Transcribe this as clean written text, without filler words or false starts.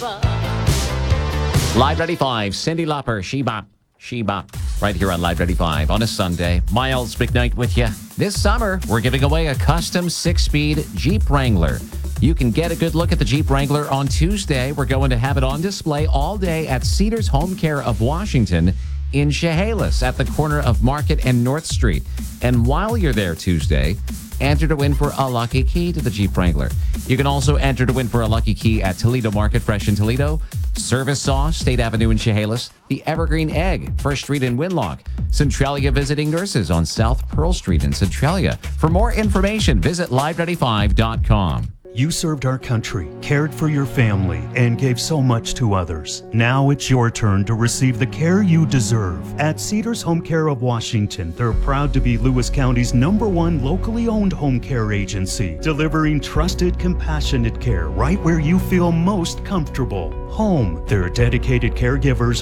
Live 95, Cyndi Lauper, She Bop, She Bop, right here on Live 95 on a Sunday. Miles McKnight with you. This summer, we're giving away a custom 6-speed Jeep Wrangler. You can get a good look at the Jeep Wrangler on Tuesday. We're going to have it on display all day at Cedars Home Care of Washington in Chehalis at the corner of Market and North Street. And while you're there Tuesday, enter to win for a lucky key to the Jeep Wrangler. You can also enter to win for a lucky key at Toledo Market Fresh in Toledo, Service Saw, State Avenue in Chehalis, the Evergreen Egg, First Street in Winlock, Centralia Visiting Nurses on South Pearl Street in Centralia. For more information, visit live95.com. You served our country, cared for your family, and gave so much to others. Now it's your turn to receive the care you deserve. At Cedars Home Care of Washington, they're proud to be Lewis County's #1 locally owned home care agency, delivering trusted, compassionate care right where you feel most comfortable. Home. Their dedicated caregivers